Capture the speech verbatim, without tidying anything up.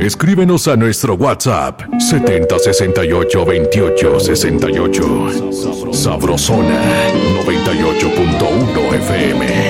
Escríbenos a nuestro WhatsApp setenta sesenta y ocho veintiocho sesenta y ocho. Sabrosona noventa y ocho punto uno F M.